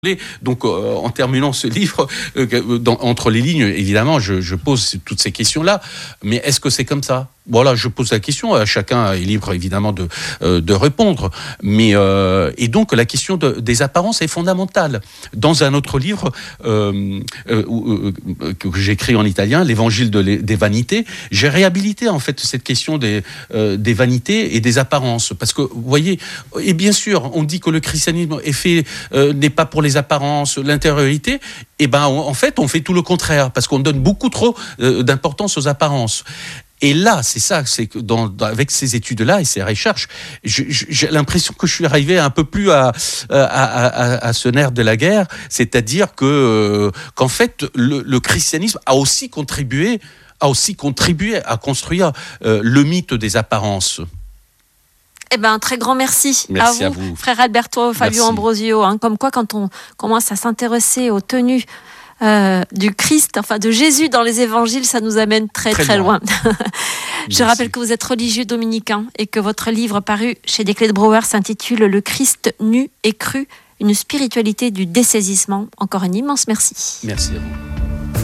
Donc, en terminant ce livre, entre les lignes, évidemment, je pose toutes ces questions-là. Mais est-ce que c'est comme ça ? Voilà, je pose la question. Chacun est libre, évidemment, de répondre. Mais et donc, la question des apparences est fondamentale. Dans un autre livre que j'ai écrit en italien, l'Évangile des vanités, j'ai réhabilité en fait cette question des vanités et des apparences. Parce que, vous voyez, et bien sûr, on dit que le christianisme est fait n'est pas pour les apparences, l'intériorité. Et ben, en fait, on fait tout le contraire parce qu'on donne beaucoup trop d'importance aux apparences. Et là, c'est que avec ces études-là et ces recherches, j'ai l'impression que je suis arrivé un peu plus à ce nerf de la guerre, c'est-à-dire qu'en fait, le christianisme a aussi contribué à construire le mythe des apparences. Eh ben, un très grand merci, à vous, frère Alberto Fabio Ambrosio. Comme quoi, quand on commence à s'intéresser aux tenues du Christ, enfin de Jésus dans les évangiles, ça nous amène très loin. Je rappelle que vous êtes religieux dominicain et que votre livre paru chez Desclés de Brouwer s'intitule « Le Christ nu et cru, une spiritualité du dessaisissement ». Encore un immense merci. Merci à vous.